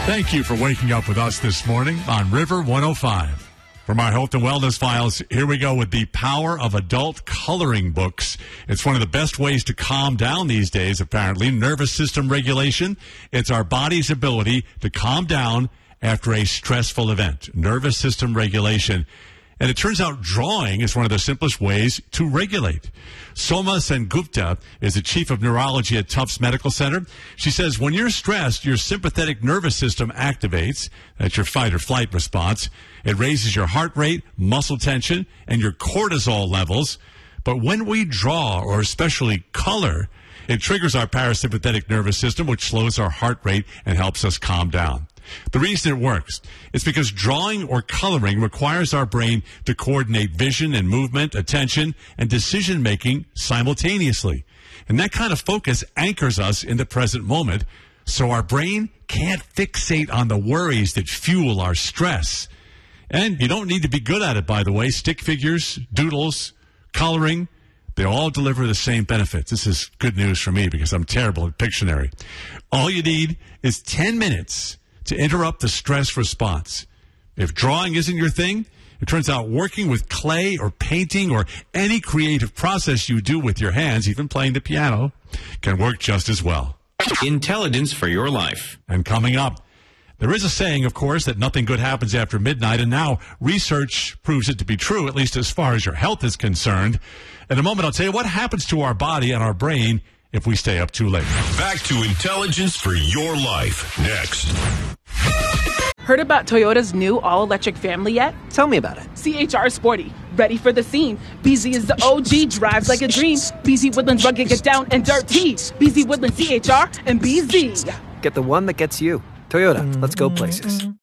Thank you for waking up with us this morning on River 105. For my health and wellness files, here we go with the power of adult coloring books. It's one of the best ways to calm down these days, apparently. Nervous system regulation. It's our body's ability to calm down after a stressful event. Nervous system regulation. And it turns out drawing is one of the simplest ways to regulate. Soma Sengupta is the chief of neurology at Tufts Medical Center. She says when you're stressed, your sympathetic nervous system activates. That's your fight or flight response. It raises your heart rate, muscle tension, and your cortisol levels. But when we draw, or especially color, it triggers our parasympathetic nervous system, which slows our heart rate and helps us calm down. The reason it works is because drawing or coloring requires our brain to coordinate vision and movement, attention, and decision-making simultaneously. And that kind of focus anchors us in the present moment, so our brain can't fixate on the worries that fuel our stress. And you don't need to be good at it, by the way. Stick figures, doodles, coloring, they all deliver the same benefits. This is good news for me because I'm terrible at Pictionary. All you need is 10 minutes to interrupt the stress response. If drawing isn't your thing, it turns out working with clay or painting or any creative process you do with your hands, even playing the piano, can work just as well. Intelligence for your life. And coming up, there is a saying, of course, that nothing good happens after midnight, and now research proves it to be true, at least as far as your health is concerned. In a moment, I'll tell you what happens to our body and our brain if we stay up too late. Back to Intelligence for Your Life, next. Heard about Toyota's new all-electric family yet? Tell me about it. CHR Sporty, ready for the scene. BZ is the OG, drives like a dream. BZ Woodlands rugged, get down and dirty. BZ Woodlands CHR and BZ. Get the one that gets you. Toyota, let's go places.